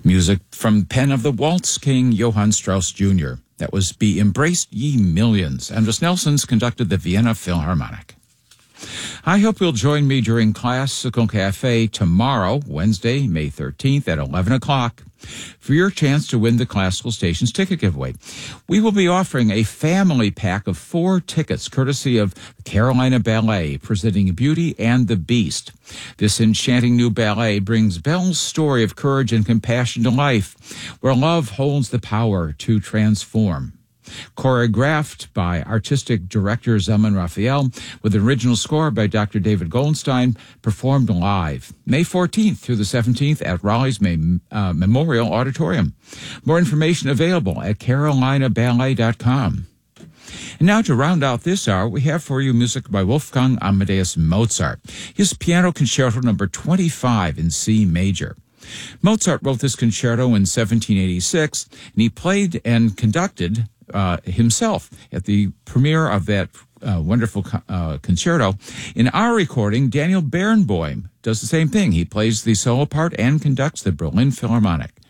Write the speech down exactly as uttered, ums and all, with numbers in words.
Music from pen of the waltz king Johann Strauss Junior That was Be Embraced Ye Millions. Andras Nelsons conducted the Vienna Philharmonic. I hope you'll join me during Classical Cafe tomorrow, Wednesday, May thirteenth at eleven o'clock, for your chance to win the Classical Stations ticket giveaway. We will be offering a family pack of four tickets, courtesy of Carolina Ballet, presenting Beauty and the Beast. This enchanting new ballet brings Belle's story of courage and compassion to life, where love holds the power to transform. Choreographed by artistic director Zelman Raphael, with an original score by Doctor David Goldstein, performed live May fourteenth through the seventeenth at Raleigh's May, uh, Memorial Auditorium. More information available at carolina ballet dot com. And now to round out this hour, we have for you music by Wolfgang Amadeus Mozart, his Piano Concerto number twenty-five in C major. Mozart wrote this concerto in seventeen eighty-six, and he played and conducted Uh, himself at the premiere of that uh, wonderful uh, concerto. In our recording, Daniel Barenboim does the same thing. He plays the solo part and conducts the Berlin Philharmonic.